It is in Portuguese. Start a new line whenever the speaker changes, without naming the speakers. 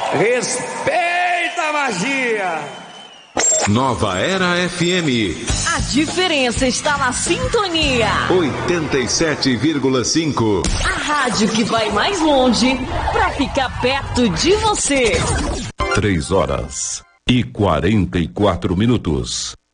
Respeita a magia!
Nova Era FM.
A diferença está na sintonia.
87,5.
A rádio que vai mais longe para ficar perto de você.
3 horas e 44 minutos.